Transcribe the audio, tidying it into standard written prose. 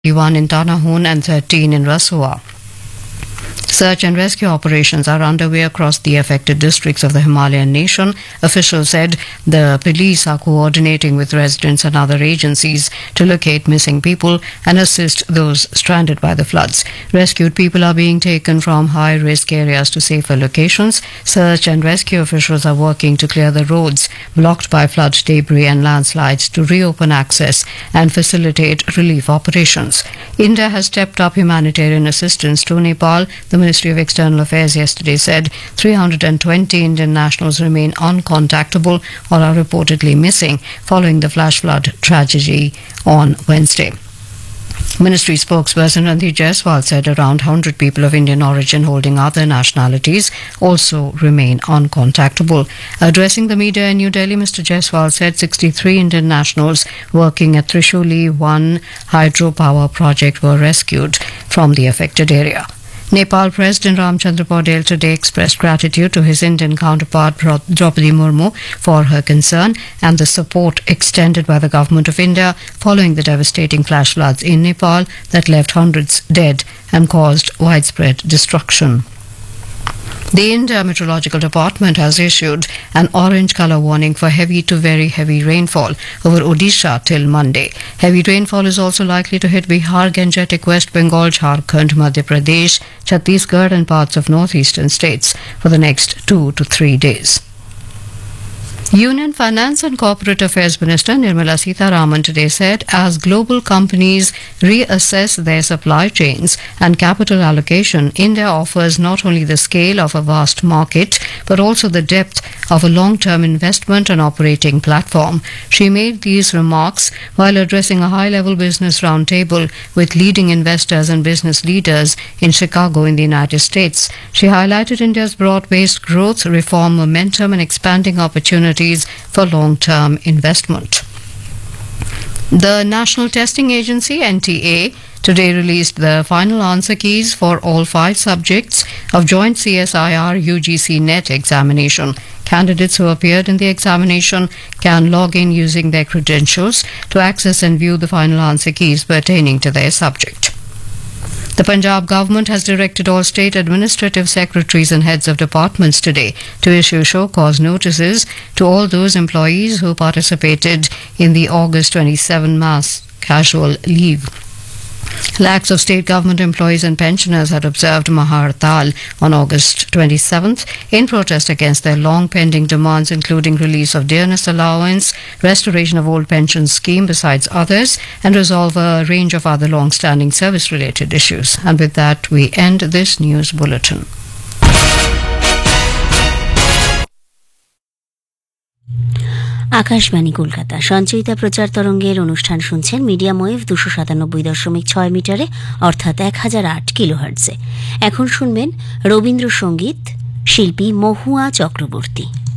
21 in Tanahun and 13 in Rasua. Search and rescue operations are underway across the affected districts of the Himalayan nation. Officials said the police are coordinating with residents and other agencies to locate missing people and assist those stranded by the floods. Rescued people are being taken from high-risk areas to safer locations. Search and rescue officials are working to clear the roads blocked by flood debris and landslides to reopen access and facilitate relief operations. India has stepped up humanitarian assistance to Nepal. The Ministry of External Affairs yesterday said 320 Indian nationals remain uncontactable or are reportedly missing following the flash flood tragedy on Wednesday. Ministry spokesperson Randeep Jaiswal said around 100 people of Indian origin holding other nationalities also remain uncontactable. Addressing the media in New Delhi, Mr. Jaiswal said 63 Indian nationals working at Trishuli 1 hydropower project were rescued from the affected area. Nepal President Ramchandra Paudel today expressed gratitude to his Indian counterpart Draupadi Murmu for her concern and the support extended by the government of India following the devastating flash floods in Nepal that left hundreds dead and caused widespread destruction. The India Meteorological Department has issued an orange colour warning for heavy to very heavy rainfall over Odisha till Monday. Heavy rainfall is also likely to hit Bihar, Gangetic, West Bengal, Jharkhand, Madhya Pradesh, Chhattisgarh and parts of northeastern states for the next 2 to 3 days. Union Finance and Corporate Affairs Minister Nirmala Sitharaman today said as global companies reassess their supply chains and capital allocation, India offers not only the scale of a vast market but also the depth of a long-term investment and operating platform. She made these remarks while addressing a high-level business roundtable with leading investors and business leaders in Chicago in the United States. She highlighted India's broad-based growth, reform momentum and expanding opportunities for long-term investment. The National Testing Agency (NTA) today released the final answer keys for all 5 subjects of joint CSIR UGC NET examination. Candidates who appeared in the examination can log in using their credentials to access and view the final answer keys pertaining to their subject. The Punjab government has directed all state administrative secretaries and heads of departments today to issue show-cause notices to all those employees who participated in the August 27 mass casual leave. Lakhs of state government employees and pensioners had observed Mahartal on August 27th in protest against their long-pending demands including release of dearness allowance, restoration of old pension scheme besides others, and resolve a range of other long-standing service-related issues. And with that, we end this news bulletin. Akashvani Kolkata Sanchayita প্রচার তরঙ্গের অনুষ্ঠান শুনছেন medium wave 297.6 মিটারে অর্থাৎ 1008 কিলোহার্টজে। এখন শুনবেন রবীন্দ্রসঙ্গীত, শিল্পী মহুয়া চক্রবর্তী।